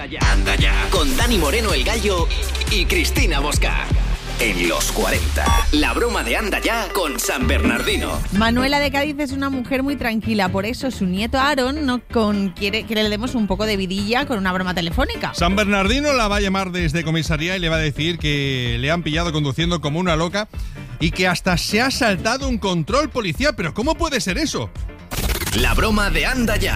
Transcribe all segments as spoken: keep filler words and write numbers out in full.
ya, anda ya. Con Dani Moreno el Gallo y Cristina Bosca. En los cuarenta, la broma de Anda Ya con San Bernardino. Manuela de Cádiz es una mujer muy tranquila, por eso su nieto Aaron no con, quiere que le demos un poco de vidilla con una broma telefónica. San Bernardino la va a llamar desde comisaría y le va a decir que le han pillado conduciendo como una loca y que hasta se ha saltado un control policial. ¿Pero cómo puede ser eso? La broma de Anda Ya.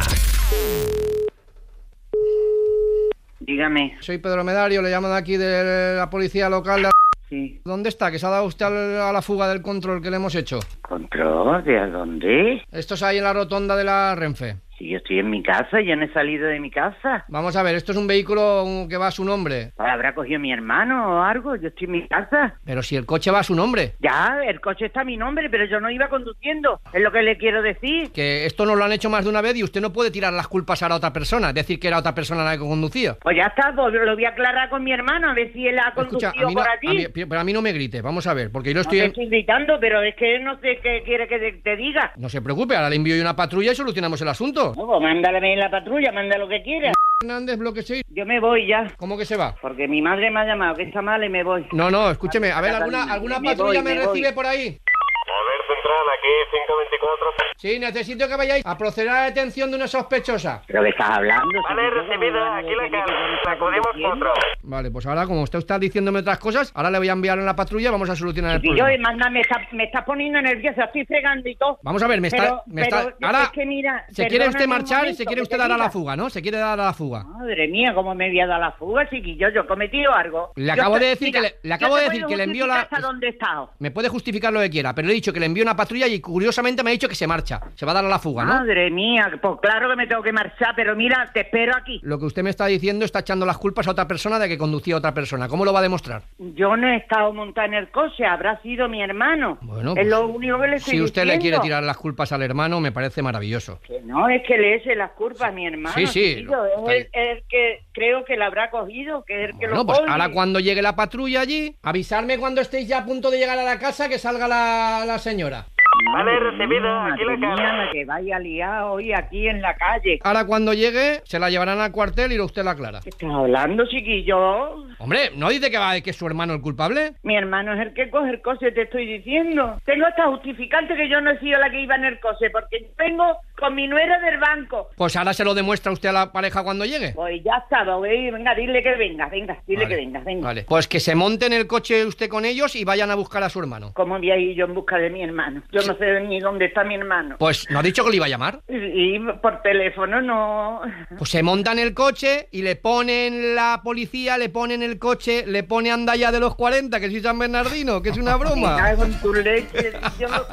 Dígame. Soy Pedro Medario, le llamo de aquí de la policía local de... Sí. ¿Dónde está? Que se ha dado usted a la fuga del control que le hemos hecho. ¿Control? ¿De dónde? Esto es ahí en la rotonda de la Renfe. Si yo estoy en mi casa, yo no he salido de mi casa. Vamos a ver, esto es un vehículo que va a su nombre. ¿Habrá cogido mi hermano o algo? Yo estoy en mi casa. Pero si el coche va a su nombre. Ya, el coche está a mi nombre, pero yo no iba conduciendo. Es lo que le quiero decir. Que esto nos lo han hecho más de una vez y usted no puede tirar las culpas a la otra persona. Decir que era otra persona la que conducía. Pues ya está, pues lo voy a aclarar con mi hermano, a ver si él ha conducido. Escucha, a mí no, por allí. a mí, pero a mí no me grite, vamos a ver, porque yo lo estoy... No te en... estoy gritando, pero es que no sé qué quiere que te, te diga. No se preocupe, ahora le envío yo una patrulla y solucionamos el asunto. No, pues mándale en la patrulla, manda lo que quiera. Hernández, bloque seis. Yo me voy ya. ¿Cómo que se va? Porque mi madre me ha llamado, que está mal y me voy. No, no, escúcheme, a ver, ¿alguna, alguna Me patrulla voy, me, me recibe voy. por ahí? Poder central, aquí cinco veinticuatro. Sí, necesito que vayáis a proceder a la detención de una sospechosa. ¿Pero qué estás hablando? Vale, Si yo recibida, no- aquí no la sé ni qué cara. está Acudimos conduciendo. cuatro. Vale, pues ahora, como usted está diciéndome otras cosas, ahora le voy a enviar en la patrulla y vamos a solucionar el Y yo, problema. manda, me está, me está poniendo nerviosa, estoy fregando y todo. Vamos a ver, me está... Pero- me pero está ahora, es que mira, se quiere usted perdóname un marchar y momento, se quiere que usted te dar a la diga. fuga, ¿no? Se quiere dar a la fuga. Madre mía, cómo me voy a dar la fuga, chiquillo. Yo he cometido algo. Le Yo acabo te- de decir mira, que le, le yo acabo te de puedo decir que le envío la... justificar hasta dónde he estado. Me puede justificar lo que quiera, pero le he dicho que le envío una patrulla y curiosamente me ha dicho que se marcha. Se va a dar a la fuga, ¿no? Madre mía, pues claro que me tengo que marchar, pero mira, te espero aquí. Lo que usted me está diciendo está echando las culpas a otra persona de que conducía a otra persona. ¿Cómo lo va a demostrar? Yo no he estado montada en el coche, habrá sido mi hermano. Bueno, es pues, lo único que le estoy Si usted le diciendo. quiere tirar las culpas al hermano, me parece maravilloso. Que no, es que le eche las culpas a mi hermano. Sí, sí, chiquillo. lo- Es el, el que creo que la habrá cogido, que es el que Bueno, lo pues coge. ahora cuando llegue la patrulla allí, avisarme cuando estéis ya a punto de llegar a la casa que salga la, la señora. Vale, Madre recibida, mía, aquí la madre cara. mía, la que vaya liado hoy aquí en la calle. Ahora cuando llegue, se la llevarán al cuartel y usted la aclara. ¿Qué estás hablando, chiquillo? Hombre, ¿no dice que va que es su hermano el culpable? Mi hermano es el que coge el coche, te estoy diciendo. Tengo hasta justificante que yo no he sido la que iba en el coche, porque yo vengo con mi nuera del banco. Pues ahora se lo demuestra usted a la pareja cuando llegue. Pues ya estaba, güey. Venga, dile que venga, venga, dile Vale, que venga, venga. Vale, pues que se monte en el coche usted con ellos y vayan a buscar a su hermano. ¿Cómo voy a ir yo en busca de mi hermano? Yo no sé ni dónde está mi hermano. Pues, ¿no ha dicho que le iba a llamar? Y, y por teléfono no... Pues se monta en el coche y le ponen la policía, le ponen el coche, le pone anda ya de los cuarenta, que soy San Bernardino, que es una Me broma. cago en tu leche. Yo no-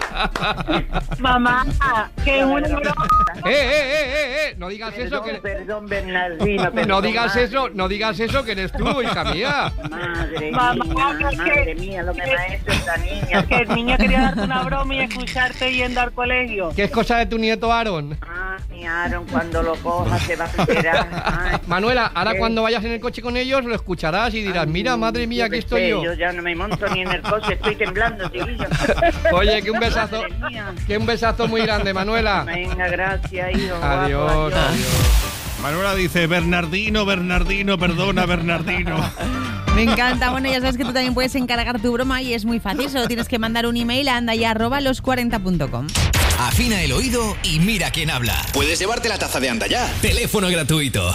Mamá, que es una broma. ¡Eh, eh, eh, eh! eh! No digas eso Perdón, que... perdón, Bernardino. perdón, No digas madre. eso, no digas eso que eres tú, hija mía. Madre Mamá, mía, que- madre mía, lo que me ha hecho esta niña. Que el niño quería darte una broma y escucharte yendo al colegio. ¿Qué es cosa de tu nieto Aaron? Ah, mi Aaron, cuando lo coja se va a enterar. Ay, Manuela, ahora ¿qué? cuando vayas en el coche con ellos lo escucharás y dirás, ay, mira, madre mía, yo aquí qué estoy sé, yo. Yo ya no me monto ni en el coche, estoy temblando, chiquillo. Oye, que un besazo, Madre mía. que un besazo muy grande, Manuela. Venga, gracias, hijo. guapo, Adiós, adiós. Manuela dice, Bernardino, Bernardino, perdona, Bernardino. Me encanta. Bueno, ya sabes que tú también puedes encargar tu broma y es muy fácil. Solo tienes que mandar un email a andaya arroba los cuarenta punto com. Afina el oído y mira quién habla. Puedes llevarte la taza de Anda Ya. Teléfono gratuito.